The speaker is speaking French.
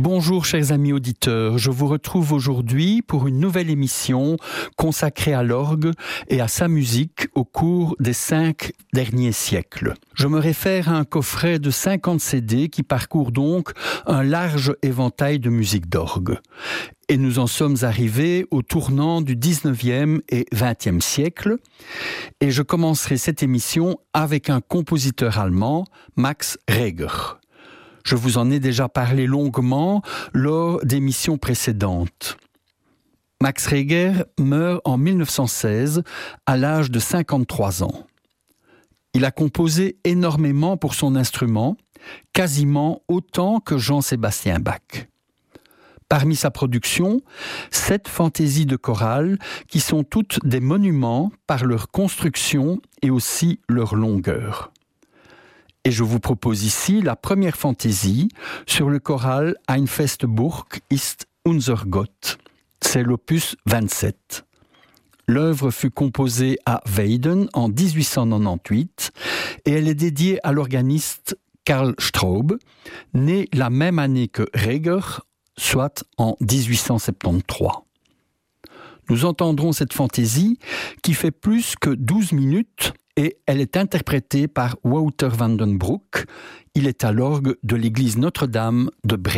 Bonjour chers amis auditeurs, je vous retrouve aujourd'hui pour une nouvelle émission consacrée à l'orgue et à sa musique au cours des 5 derniers siècles. Je me réfère à un coffret de 50 CD qui parcourt donc un large éventail de musique d'orgue. Et nous en sommes arrivés au tournant du 19e et 20e siècle. Et je commencerai cette émission avec un compositeur allemand, Max Reger. Je vous en ai déjà parlé longuement lors d'émissions précédentes. Max Reger meurt en 1916 à l'âge de 53 ans. Il a composé énormément pour son instrument, quasiment autant que Jean-Sébastien Bach. Parmi sa production, 7 fantaisies de chorale qui sont toutes des monuments par leur construction et aussi leur longueur. Et je vous propose ici la première fantaisie sur le choral Ein feste Burg ist unser Gott. C'est l'opus 27. L'œuvre fut composée à Weiden en 1898 et elle est dédiée à l'organiste Karl Straub, né la même année que Reger, soit en 1873. Nous entendrons cette fantaisie qui fait plus que 12 minutes et elle est interprétée par Wouter van den Broek. Il est à l'orgue de l'église Notre-Dame de Brême.